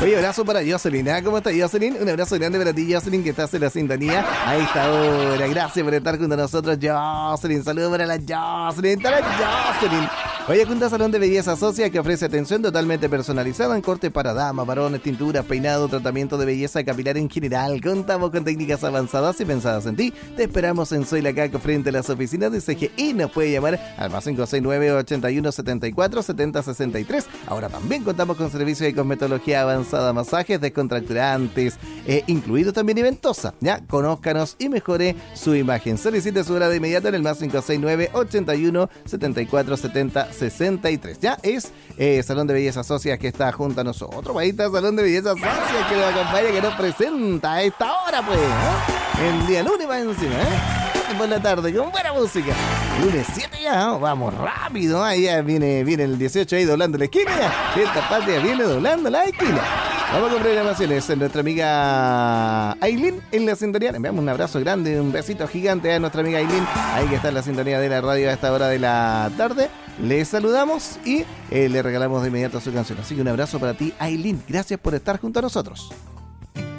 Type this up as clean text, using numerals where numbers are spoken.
Oye, abrazo para Jocelyn. ¿Cómo está Jocelyn? Un abrazo grande para ti, Jocelyn, que estás en la sintonía a esta hora. Gracias por estar junto a nosotros, Jocelyn. Saludos para la Jocelyn. Está la Jocelyn. Oye, junto a Salón de Belleza Socia, que ofrece atención totalmente personalizada en corte para damas, varones, tinturas, peinado, tratamiento de belleza capilar en general. Contamos con técnicas avanzadas y pensadas en ti. Te esperamos en Soy la Caco frente a las oficinas de CGI. Nos puede llamar al más 569-8174-7063. Ahora también contamos con servicios de cosmetología avanzada, masajes descontracturantes, incluido también y ventosa. Ya, conózcanos y mejore su imagen. Solicite su hora de inmediato en el más 569-8174-7063. Ya es Salón de Belleza Socias que está junto a nosotros. Ahí está Salón de Belleza Socias que nos acompaña, que nos presenta a esta hora, pues, el día lunes va encima, por la tarde, con buena música. Lunes 7 ya, vamos rápido. Ya viene el 18 ahí doblando la esquina. Ya. Esta patria viene doblando la esquina. Vamos con programaciones. Nuestra amiga Aileen en la sintonía. Le enviamos un abrazo grande, un besito gigante a nuestra amiga Aileen. Ahí que está en la sintonía de la radio a esta hora de la tarde. Le saludamos y le regalamos de inmediato su canción. Así que un abrazo para ti, Aileen. Gracias por estar junto a nosotros.